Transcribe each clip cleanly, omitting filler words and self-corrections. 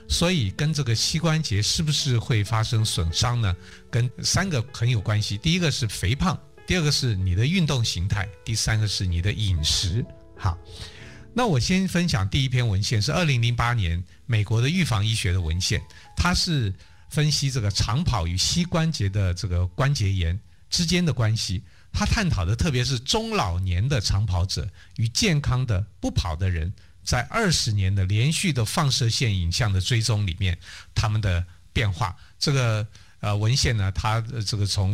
所以跟这个膝关节是不是会发生损伤呢？跟3个很有关系。第一个是肥胖，第二个是你的运动形态，第3个是你的饮食。好，那我先分享第一篇文献，是2008年美国的预防医学的文献，它是分析这个长跑与膝关节的这个关节炎之间的关系。他探讨的特别是中老年的长跑者与健康的不跑的人，在20年的连续的放射线影像的追踪里面，他们的变化。这个文献呢，它这个从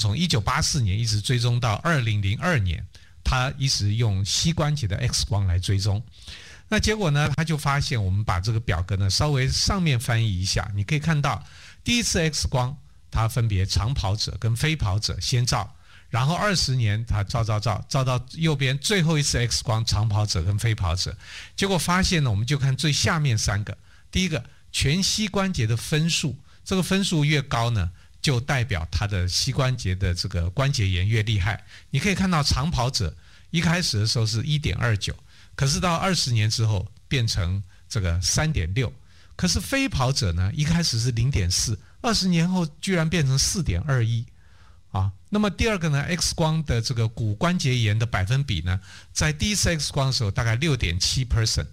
1984年一直追踪到2002年，他一直用膝关节的 X 光来追踪。那结果呢，他就发现，我们把这个表格呢稍微上面翻译一下，你可以看到第一次 X 光，它分别长跑者跟非跑者先照，然后20年他照到右边最后一次 X 光，长跑者跟非跑者，结果发现呢，我们就看最下面3个，第一个全膝关节的分数，这个分数越高呢，就代表他的膝关节的这个关节炎越厉害。你可以看到长跑者一开始的时候是 1.29， 可是到20年之后变成这个 3.6， 可是非跑者呢一开始是 0.4， 20年后居然变成 4.21。那么第二个呢 ，X 光的这个骨关节炎的百分比呢，在第一次 X 光的时候大概 6.7%，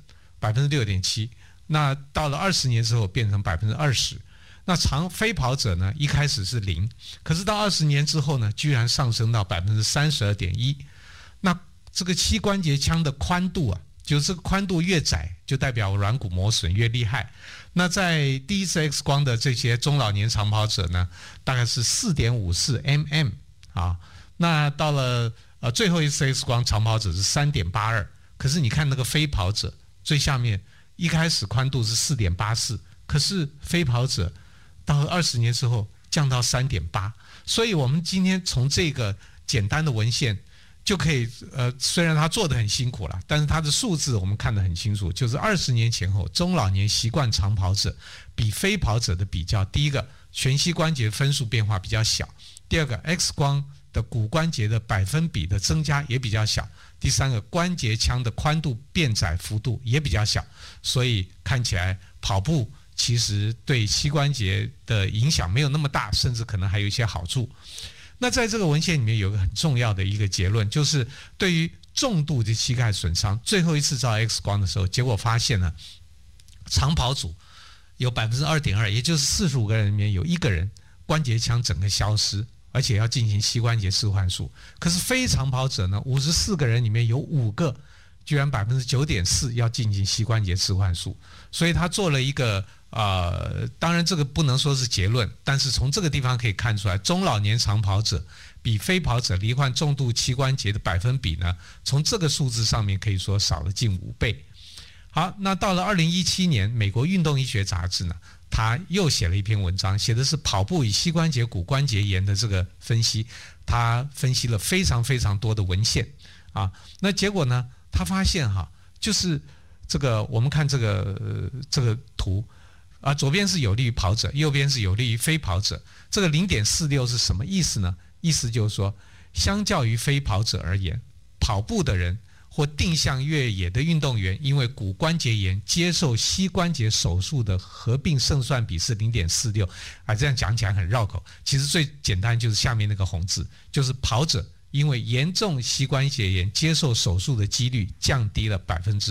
6.7%， 那到了20年之后变成 20%。那非跑者呢，一开始是0，可是到20年之后呢，居然上升到 32.1%。那这个膝关节腔的宽度啊，就是这个宽度越窄，就代表软骨磨损越厉害。那在第一次 X 光的这些中老年长跑者呢，大概是 4.54 mm 啊。那到了最后一次 X 光，长跑者是 3.82， 可是你看那个非跑者最下面，一开始宽度是 4.84， 可是非跑者到20年之后降到 3.8。所以我们今天从这个简单的文献就可以虽然他做得很辛苦了，但是他的数字我们看得很清楚，就是20年前后中老年习惯长跑者比非跑者的比较，第一个全膝关节分数变化比较小，第二个 X 光的骨关节的百分比的增加也比较小，第三个关节腔的宽度变窄幅度也比较小，所以看起来跑步其实对膝关节的影响没有那么大，甚至可能还有一些好处。那在这个文献里面有一个很重要的一个结论，就是对于重度的膝盖损伤，最后一次照 X 光的时候，结果发现呢，长跑组有 2.2%， 也就是45个人里面有1个人关节腔整个消失，而且要进行膝关节置换术。可是非长跑者呢，54个人里面有5个，居然 9.4% 要进行膝关节置换术。所以他做了一个当然这个不能说是结论，但是从这个地方可以看出来，中老年长跑者比非跑者罹患重度膝关节的百分比呢，从这个数字上面可以说少了近5倍。好，那到了2017年，美国运动医学杂志呢，他又写了一篇文章，写的是跑步与膝关节骨关节炎的这个分析。他分析了非常非常多的文献啊，那结果呢，他发现就是这个我们看这个图左边是有利于跑者，右边是有利于非跑者。这个 0.46 是什么意思呢？意思就是说，相较于非跑者而言，跑步的人或定向越野的运动员，因为骨关节炎接受膝关节手术的合并胜算比是 0.46。这样讲起来很绕口，其实最简单就是下面那个红字，就是跑者因为严重膝关节炎接受手术的几率降低了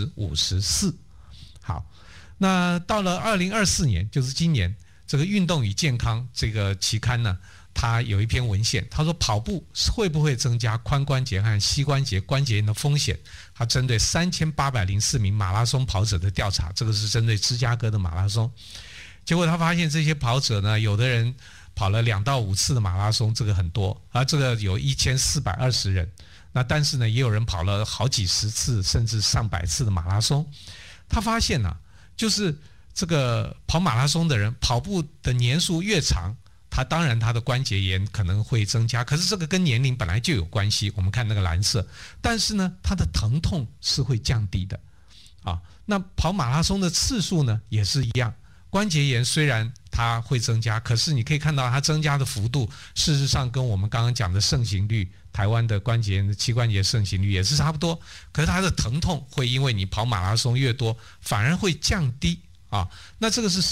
54%。好，那到了2024年，就是今年，这个运动与健康这个期刊呢，它有一篇文献，他说跑步会不会增加髋关节和膝关节关节炎的风险？他针对3804名马拉松跑者的调查，这个是针对芝加哥的马拉松。结果他发现这些跑者呢，有的人跑了2到5次的马拉松，这个很多，这个有1420人。那但是呢，也有人跑了好几十次甚至上百次的马拉松。他发现就是这个跑马拉松的人，跑步的年数越长，当然他的关节炎可能会增加，可是这个跟年龄本来就有关系，我们看那个蓝色。但是呢，他的疼痛是会降低的那跑马拉松的次数呢也是一样，关节炎虽然它会增加，可是你可以看到它增加的幅度，事实上跟我们刚刚讲的盛行率，台湾的关节炎的膝关节盛行率也是差不多。可是它的疼痛会因为你跑马拉松越多，反而会降低那这个是